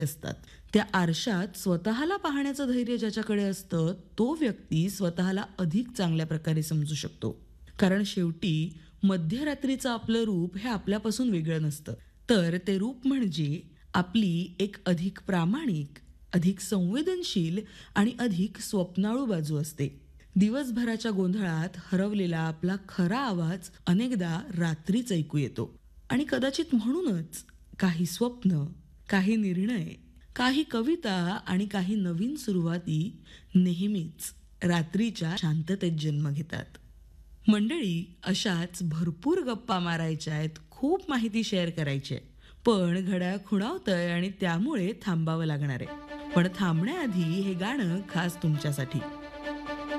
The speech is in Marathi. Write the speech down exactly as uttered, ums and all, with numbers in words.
असतात. त्या आरशात स्वतःला पाहण्याचं धैर्य ज्याच्याकडे असतं, तो व्यक्ती स्वतःला अधिक चांगल्या प्रकारे समजू शकतो. कारण शेवटी मध्यरात्रीचं आपलं रूप हे आपल्यापासून वेगळं नसतं. तर ते रूप म्हणजे आपली एक अधिक प्रामाणिक, अधिक संवेदनशील आणि अधिक स्वप्नाळू बाजू असते. दिवसभराच्या गोंधळात हरवलेला आपला खरा आवाज अनेकदा रात्रीच ऐकू येतो. आणि कदाचित म्हणूनच काही स्वप्न, काही निर्णय, काही कविता आणि काही नवीन सुरुवाती नेहमीच रात्रीच्या शांततेत जन्म घेतात. मंडळी, अशाच भरपूर गप्पा मारायच्या आहेत, खूप माहिती शेअर करायची आहे. पण घड्याळ खुणावतंय आणि त्यामुळे थांबावं लागणार आहे. पण थांबण्याआधी हे गाणं खास तुमच्यासाठी.